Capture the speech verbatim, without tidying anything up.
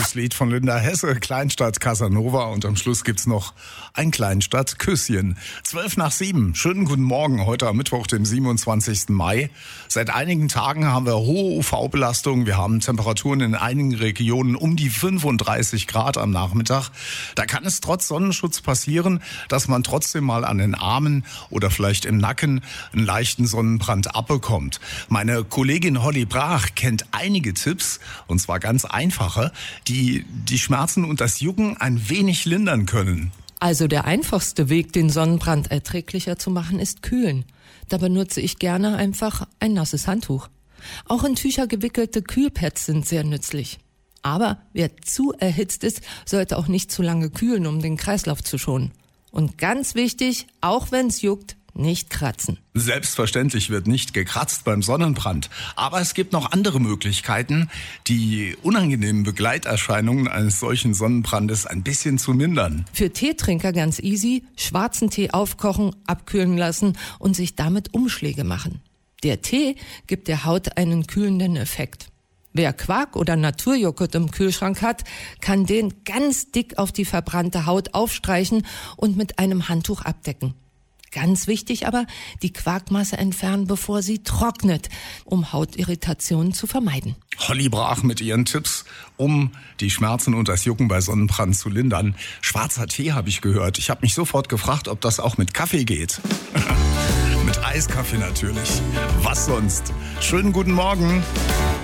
Das Lied von Linda Hesse, Kleinstadt Casanova, und am Schluss gibt's noch ein Kleinstadt-Küsschen. Zwölf nach sieben. Schönen guten Morgen, heute am Mittwoch, dem siebenundzwanzigsten Mai. Seit einigen Tagen haben wir hohe U V-Belastung. Wir haben Temperaturen in einigen Regionen um die fünfunddreißig Grad am Nachmittag. Da kann es trotz Sonnenschutz passieren, dass man trotzdem mal an den Armen oder vielleicht im Nacken einen leichten Sonnenbrand abbekommt. Meine Kollegin Holly Brach kennt einige Tipps, und zwar ganz einfache, die die Schmerzen und das Jucken ein wenig lindern können. Also der einfachste Weg, den Sonnenbrand erträglicher zu machen, ist kühlen. Da benutze ich gerne einfach ein nasses Handtuch. Auch in Tücher gewickelte Kühlpads sind sehr nützlich. Aber wer zu erhitzt ist, sollte auch nicht zu lange kühlen, um den Kreislauf zu schonen. Und ganz wichtig, auch wenn es juckt, nicht kratzen. Selbstverständlich wird nicht gekratzt beim Sonnenbrand. Aber es gibt noch andere Möglichkeiten, die unangenehmen Begleiterscheinungen eines solchen Sonnenbrandes ein bisschen zu mindern. Für Teetrinker ganz easy: schwarzen Tee aufkochen, abkühlen lassen und sich damit Umschläge machen. Der Tee gibt der Haut einen kühlenden Effekt. Wer Quark oder Naturjoghurt im Kühlschrank hat, kann den ganz dick auf die verbrannte Haut aufstreichen und mit einem Handtuch abdecken. Ganz wichtig aber, die Quarkmasse entfernen, bevor sie trocknet, um Hautirritationen zu vermeiden. Holly Brach mit ihren Tipps, um die Schmerzen und das Jucken bei Sonnenbrand zu lindern. Schwarzer Tee habe ich gehört. Ich habe mich sofort gefragt, ob das auch mit Kaffee geht. Mit Eiskaffee natürlich. Was sonst? Schönen guten Morgen.